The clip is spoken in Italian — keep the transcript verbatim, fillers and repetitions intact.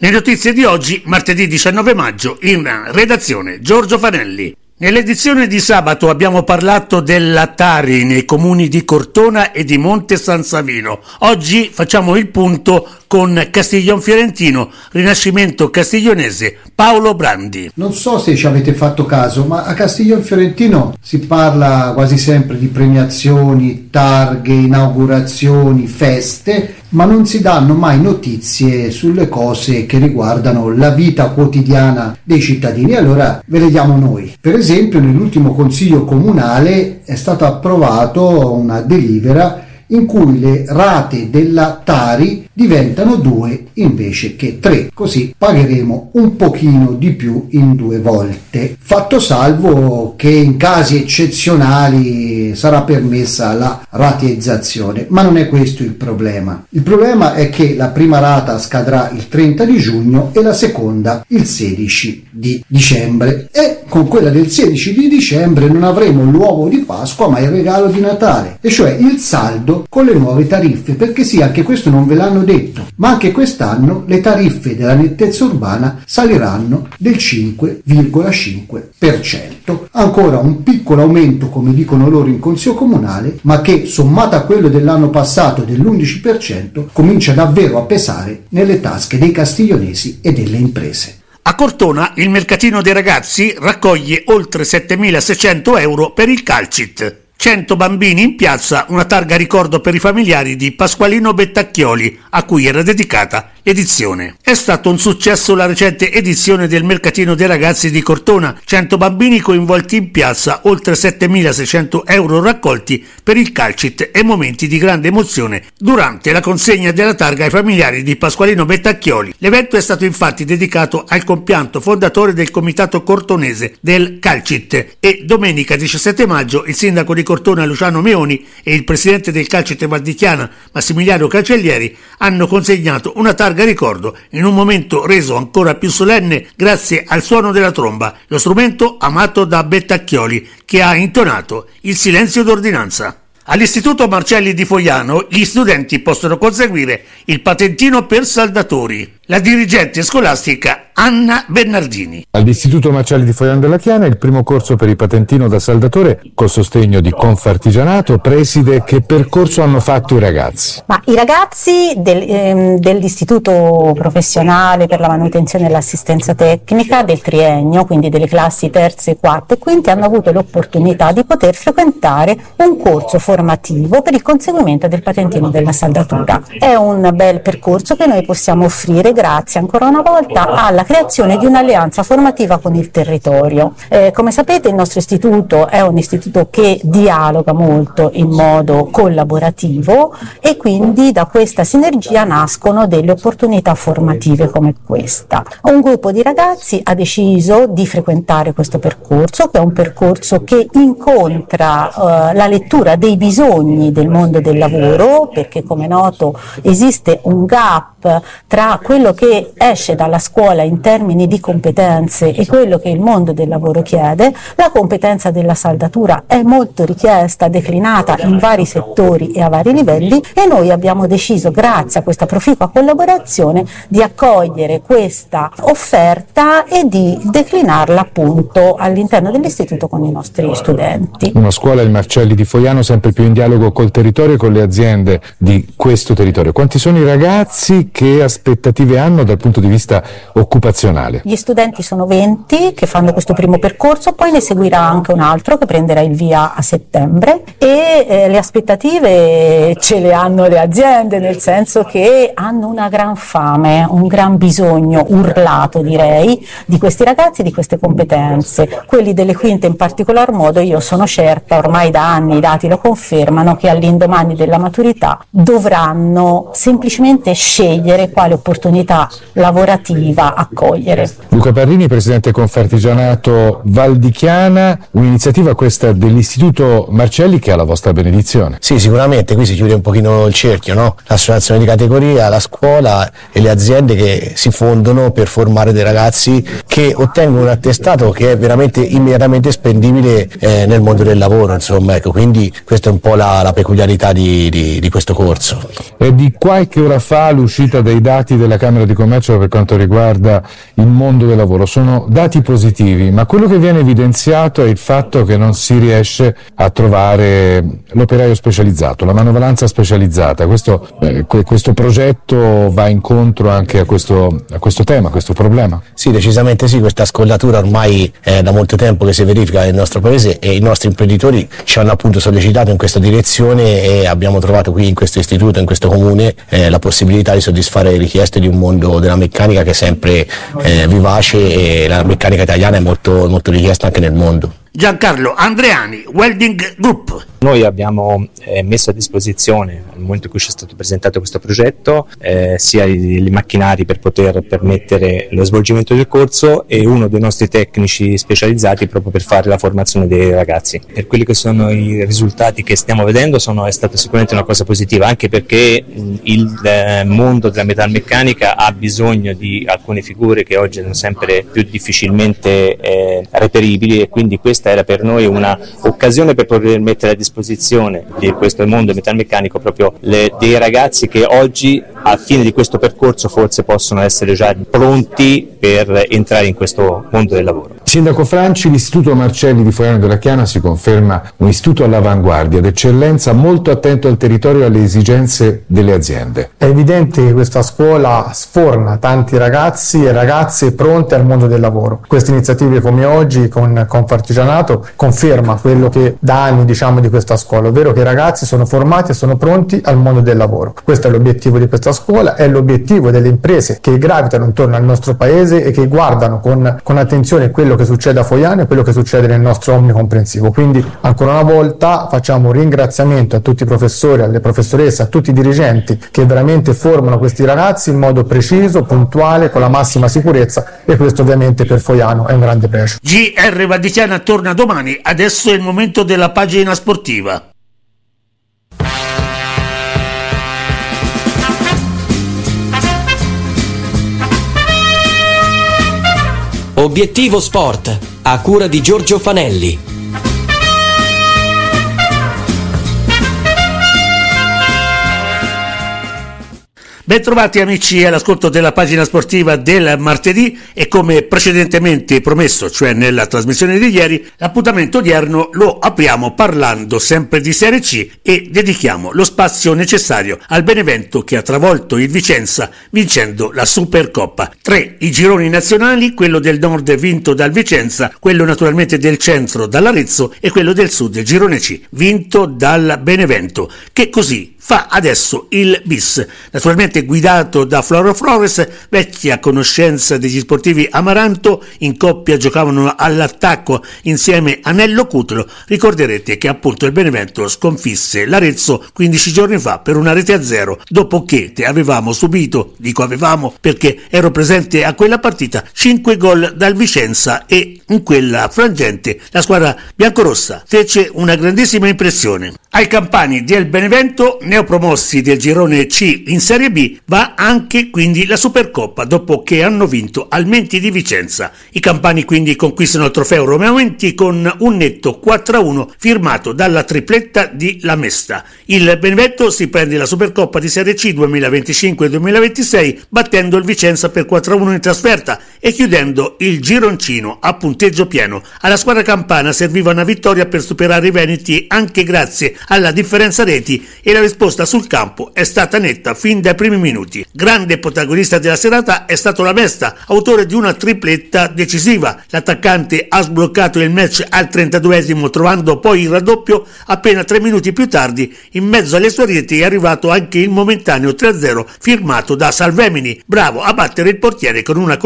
Le notizie di oggi, martedì diciannove maggio, in redazione Giorgio Fanelli. Nell'edizione di sabato abbiamo parlato della Tari nei comuni di Cortona e di Monte San Savino. Oggi facciamo il punto con Castiglion Fiorentino, Rinascimento Castiglionese, Paolo Brandi. Non so se ci avete fatto caso, ma a Castiglion Fiorentino si parla quasi sempre di premiazioni, targhe, inaugurazioni, feste, ma non si danno mai notizie sulle cose che riguardano la vita quotidiana dei cittadini. Allora ve le diamo noi. Per esempio, nell'ultimo consiglio comunale è stata approvata una delibera in cui le rate della Tari diventano due invece che tre, così pagheremo un pochino di più in due volte, fatto salvo che in casi eccezionali sarà permessa la rateizzazione. Ma non è questo il problema. Il problema è che la prima rata scadrà il trenta di giugno e la seconda il sedici di dicembre, e con quella del sedici di dicembre non avremo l'uovo di Pasqua ma il regalo di Natale, e cioè il saldo con le nuove tariffe, perché sì, anche questo non ve l'hanno detto, ma anche quest'anno le tariffe della nettezza urbana saliranno del cinque virgola cinque per cento. Ancora un piccolo aumento, come dicono loro in consiglio comunale, ma che sommato a quello dell'anno passato dell'undici per cento comincia davvero a pesare nelle tasche dei castiglionesi e delle imprese. A Cortona il mercatino dei ragazzi raccoglie oltre settemilaseicento euro per il Calcit. cento bambini in piazza, una targa ricordo per i familiari di Pasqualino Bettacchioli, a cui era dedicata l'edizione. È stato un successo la recente edizione del mercatino dei ragazzi di Cortona, cento bambini coinvolti in piazza, oltre settemilaseicento euro raccolti per il Calcit e momenti di grande emozione durante la consegna della targa ai familiari di Pasqualino Bettacchioli. L'evento è stato infatti dedicato al compianto fondatore del comitato cortonese del Calcit, e domenica diciassette maggio il sindaco di Cortona Luciano Meoni e il presidente del Calcit Val di Chiana Massimiliano Cancellieri hanno consegnato una targa ricordo in un momento reso ancora più solenne grazie al suono della tromba, lo strumento amato da Bettacchioli, che ha intonato il silenzio d'ordinanza. All'Istituto Marcelli di Foiano gli studenti possono conseguire il patentino per saldatori. La dirigente scolastica Anna Bernardini. All'Istituto Marcelli di Foiano della Chiana il primo corso per il patentino da saldatore col sostegno di Confartigianato. Preside, che percorso hanno fatto i ragazzi? Ma i ragazzi del, ehm, dell'Istituto Professionale per la Manutenzione e l'Assistenza Tecnica del triennio, quindi delle classi terze, quarte e quinte, hanno avuto l'opportunità di poter frequentare un corso formativo per il conseguimento del patentino della saldatura. È un bel percorso che noi possiamo offrire grazie ancora una volta alla creazione di un'alleanza formativa con il territorio. Eh, come sapete, il nostro istituto è un istituto che dialoga molto in modo collaborativo, e quindi da questa sinergia nascono delle opportunità formative come questa. Un gruppo di ragazzi ha deciso di frequentare questo percorso, che è un percorso che incontra eh, la lettura dei bisogni del mondo del lavoro, perché come noto esiste un gap tra quello che esce dalla scuola in termini di competenze e quello che il mondo del lavoro chiede. La competenza della saldatura è molto richiesta, declinata in vari settori e a vari livelli, e noi abbiamo deciso, grazie a questa proficua collaborazione, di accogliere questa offerta e di declinarla appunto all'interno dell'istituto con i nostri studenti. Una scuola, il Marcelli di Foiano, sempre più in dialogo col territorio e con le aziende di questo territorio. Quanti sono i ragazzi? Che aspettative hanno dal punto di vista occupazionale? Gli studenti sono venti che fanno questo primo percorso, poi ne seguirà anche un altro che prenderà il via a settembre, e eh, le aspettative ce le hanno le aziende, nel senso che hanno una gran fame, un gran bisogno urlato, direi, di questi ragazzi, di queste competenze. Quelli delle quinte in particolar modo, io sono certa, ormai da anni i dati lo confermano, che all'indomani della maturità dovranno semplicemente scegliere quale opportunità lavorativa a accogliere. Luca Parrini, presidente Confartigianato Val di Chiana, un'iniziativa questa dell'Istituto Marcelli che ha la vostra benedizione. Sì, sicuramente qui si chiude un pochino il cerchio, no? L'associazione di categoria, la scuola e le aziende che si fondono per formare dei ragazzi che ottengono un attestato che è veramente immediatamente spendibile eh, nel mondo del lavoro, insomma, ecco, quindi questa è un po' la, la peculiarità di, di, di questo corso. È di qualche ora fa l'uscita dei dati della Camera di Commercio per quanto riguarda il mondo del lavoro. Sono dati positivi, ma quello che viene evidenziato è il fatto che non si riesce a trovare l'operaio specializzato, la manovalanza specializzata. Questo, eh, questo progetto va incontro anche a questo, a questo tema, a questo problema? Sì, decisamente sì, questa scollatura ormai è da molto tempo che si verifica nel nostro paese e i nostri imprenditori ci hanno appunto sollecitato in questa direzione e abbiamo trovato qui in questo istituto, in questo comune, eh, la possibilità di soddisfare le richieste di un mondo della meccanica che è sempre eh, vivace e la meccanica italiana è molto, molto richiesta anche nel mondo. Giancarlo Andreani, Welding Group. Noi abbiamo eh, messo a disposizione, al momento in cui ci è stato presentato questo progetto, eh, sia i, i macchinari per poter permettere lo svolgimento del corso e uno dei nostri tecnici specializzati proprio per fare la formazione dei ragazzi. Per quelli che sono i risultati che stiamo vedendo sono, è stata sicuramente una cosa positiva, anche perché mh, il eh, mondo della metalmeccanica ha bisogno di alcune figure che oggi sono sempre più difficilmente eh, reperibili e quindi questa era per noi una occasione per poter mettere a disposizione di questo mondo metalmeccanico proprio le, dei ragazzi che oggi a fine di questo percorso forse possono essere già pronti per entrare in questo mondo del lavoro. Sindaco Franci, l'Istituto Marcelli di Foiano della Chiana si conferma un istituto all'avanguardia d'eccellenza, molto attento al territorio e alle esigenze delle aziende. È evidente che questa scuola sforna tanti ragazzi e ragazze pronti al mondo del lavoro. Queste iniziative come oggi con Confartigianato conferma quello che da anni diciamo di questa scuola, ovvero che i ragazzi sono formati e sono pronti al mondo del lavoro. Questo è l'obiettivo di questa scuola, è l'obiettivo delle imprese che gravitano intorno al nostro paese e che guardano con, con attenzione quello che succede a Foiano e quello che succede nel nostro omnicomprensivo. Quindi ancora una volta facciamo un ringraziamento a tutti i professori, alle professoresse, a tutti i dirigenti che veramente formano questi ragazzi in modo preciso, puntuale, con la massima sicurezza e questo ovviamente per Foiano è un grande pregio. G R Val di Chiana torna domani, adesso è il momento della pagina sportiva. Obiettivo Sport, a cura di Giorgio Fanelli. Bentrovati amici all'ascolto della pagina sportiva del martedì e come precedentemente promesso, cioè nella trasmissione di ieri, l'appuntamento odierno lo apriamo parlando sempre di Serie C e dedichiamo lo spazio necessario al Benevento che ha travolto il Vicenza vincendo la Supercoppa. Tre i gironi nazionali, quello del nord vinto dal Vicenza, quello naturalmente del centro dall'Arezzo e quello del sud, il girone C, vinto dal Benevento, che così fa adesso il bis, naturalmente guidato da Floro Flores, vecchia conoscenza degli sportivi Amaranto, in coppia giocavano all'attacco insieme a Nello Cutolo. Ricorderete che appunto il Benevento sconfisse l'Arezzo quindici giorni fa per una rete a zero, dopo che te avevamo subito, dico avevamo perché ero presente a quella partita, cinque gol dal Vicenza e in quella frangente la squadra biancorossa fece una grandissima impressione. Ai campani del Benevento, neopromossi del girone C in Serie B, va anche quindi la Supercoppa dopo che hanno vinto al Menti di Vicenza. I campani quindi conquistano il trofeo Romeo Menti con un netto quattro a uno firmato dalla tripletta di La Mesta. Il Benevento si prende la Supercoppa di Serie C duemilaventicinque duemilaventisei battendo il Vicenza per quattro a uno in trasferta e chiudendo il gironcino a punteggio pieno. Alla squadra campana serviva una vittoria per superare i veneti anche grazie alla differenza reti e la risposta sul campo è stata netta fin dai primi minuti. Grande protagonista della serata è stato La Mesta, autore di una tripletta decisiva. L'attaccante ha sbloccato il match al trentaduesimo trovando poi il raddoppio appena tre minuti più tardi. In mezzo alle sue reti è arrivato anche il momentaneo tre a zero firmato da Salvemini, bravo a battere il portiere con una